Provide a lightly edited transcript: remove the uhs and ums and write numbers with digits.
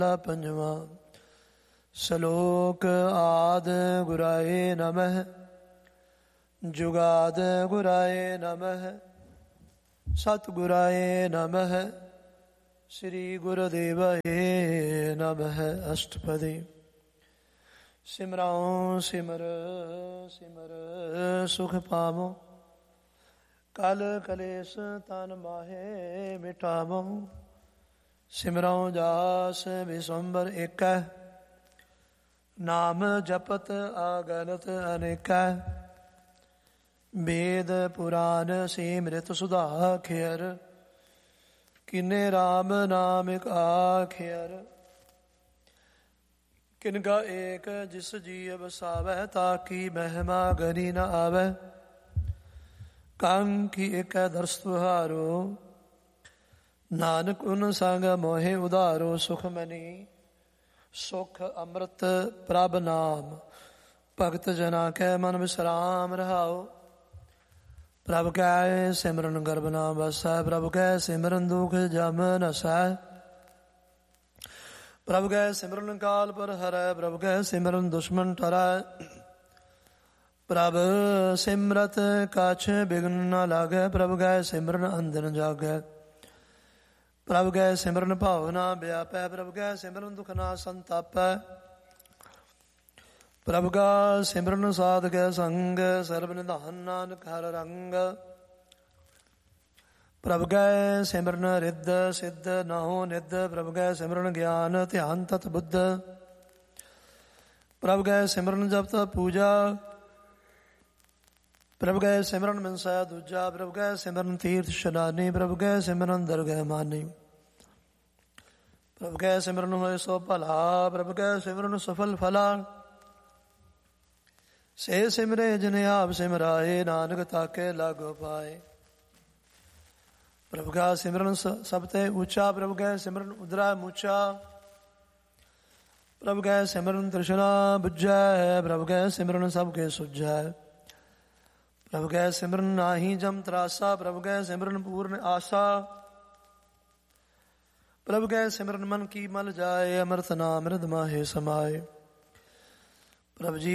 ਪੰਜਵਾਂ। ਸ਼ਲੋਕ ਆਦਿ ਗੁਰਾਏ ਨਮః, ਜੁਗਾਦਿ ਗੁਰਾਏ ਨਮঃ, ਸਤਿਗੁਰਾਏ ਨਮঃ, ਸ੍ਰੀ ਗੁਰੁਦੇਵਾਏ ਨਮঃ। ਅਸ਼ਟਪਦੀ। ਸਿਮਰਉ ਸਿਮਰ ਸਿਮਰ ਸੁਖ ਪਾਵੋ, ਕਲ ਕਲੇਸ਼ ਤਨ ਮਾਹੇ ਮਿਟਾਵੋ। ਸਿਮਰਉ ਜਾਸ ਵਿਸੰਬਰ ਏਕੈ, ਨਾਮ ਜਪਤ ਆਗਨਤ ਅਨੇਕੈ। ਵੇਦ ਪੁਰਾਨ ਸਿਮ੍ਰਿਤ ਸੁਧਾ ਖਿਅਰ, ਕਿਨੇ ਰਾਮ ਨਾਮ ਇਕ ਆਖਿਅਰ। ਕਿਨਕਾ ਏਕ ਜਿਸ ਜੀ ਬਸਾਵੈ, ਤਾਕੀ ਮਹਿਮਾ ਗਰੀ ਨ ਆਵੈ। ਕੰਨ ਕੀ ਏਕੈ ਦਰਸ ਤੁਹਾਰੋ, ਨਾਨਕ ਉਨ ਸੰਗ ਮੋਹਿ ਉਧਾਰੋ। ਸੁਖ ਮਨੀ ਸੁਖ ਅੰਮ੍ਰਿਤ ਪ੍ਰਭ ਨਾਮ, ਭਗਤ ਜਨਾ ਕੈ ਮਨ ਵਿਸਰਾਮ ਰਹਾਓ। ਪ੍ਰਭ ਕੈ ਸਿਮਰਨ ਗਰਭ ਨਾ ਬਸੈ, ਪ੍ਰਭ ਕੈ ਸਿਮਰਨ ਦੁਖ ਜਮ ਨਸੈ। ਪ੍ਰਭ ਕੈ ਸਿਮਰਨ ਕਾਲ ਪਰ ਹਰੈ, ਪ੍ਰਭ ਕੈ ਸਿਮਰਨ ਦੁਸ਼ਮਨ ਟਰੈ। ਪ੍ਰਭ ਸਿਮਰਤ ਕਛ ਬਿਘਨ ਨ ਲਾਗੈ, ਪ੍ਰਭ ਕੈ ਸਿਮਰਨ ਅੰਧਨ ਜਾਗੈ। ਪ੍ਰਭ ਕੈ ਸਿਮਰਨ ਭਾਵ ਨਾ ਵਿਆਪੈ, ਪ੍ਰਭ ਕੈ ਸਿਮਰਨ ਦੁਖ ਨਾ ਸੰਤਾਪੈ। ਪ੍ਰਭ ਕਾ ਸਿਮਰਨ ਸਾਧ ਕੈ ਸੰਗ, ਸਰਬ ਨਿਧਾਨ ਨਾਨਕ ਹਰ ਰੰਗ। ਪ੍ਰਭ ਕੈ ਸਿਮਰਨ ਰਿੱਧ ਸਿੱਧ ਨਾਹੋ ਨਿੱਧ, ਪ੍ਰਭ ਕੈ ਸਿਮਰਨ ਗਿਆਨ ਧਿਆਨ ਤਤ ਬੁੱਧ। ਪ੍ਰਭ ਕੈ ਸਿਮਰਨ ਜਪ ਤਪ ਪੂਜਾ, ਪ੍ਰਭ ਕੈ ਸਿਮਰਨ ਮਿਨਸੈ ਦੂਜਾ। ਪ੍ਰਭ ਕੈ ਸਿਮਰਨ ਤੀਰਥ ਇਸ਼ਨਾਨੀ, ਪ੍ਰਭ ਕੈ ਸਿਮਰਨ ਦਰਗਹਿ ਮਾਨੀ। ਪ੍ਰਭ ਕੈ ਸਿਮਰਨ ਹੋਏ ਸੋ ਭਲਾ, ਪ੍ਰਭ ਕੈ ਸਿਮਰਨ ਸਫਲ ਫਲਾ। ਸੇ ਸਿਮਰੇ ਜਿਨ ਆਪ ਸਿਮਰਾਏ, ਨਾਨਕ ਤਾਕੇ ਲਾਗੋ ਪਾਏ। ਪ੍ਰਭ ਕਾ ਸਿਮਰਨ ਸਭ ਤੇ ਉੱਚਾ, ਪ੍ਰਭ ਕੈ ਸਿਮਰਨ ਉਦਰਾ ਮੁਚਾ। ਪ੍ਰਭ ਕੈ ਸਿਮਰਨ ਤ੍ਰਿਸ਼ਨਾ ਬੁਝੈ, ਪ੍ਰਭ ਕੈ ਸਿਮਰਨ ਸਭ ਕੇ ਸੁਝੈ। ਪ੍ਰਭ ਕੈ ਸਿਮਰਨ ਨਾਹੀ ਜਮ ਤਰਾਸਾ, ਪ੍ਰਭ ਕੈ ਸਿਮਰਨ ਪੂਰਨ ਆਸਾ। ਪ੍ਰਭ ਕੈ ਸਿਮਰਨ ਮਨ ਕੀ ਮਲ ਜਾਏ, ਅੰਮ੍ਰਿਤ ਨਾਮ ਰਿਦ ਮਾਹੇ ਸਮਾਏ। ਪ੍ਰਭ ਜੀ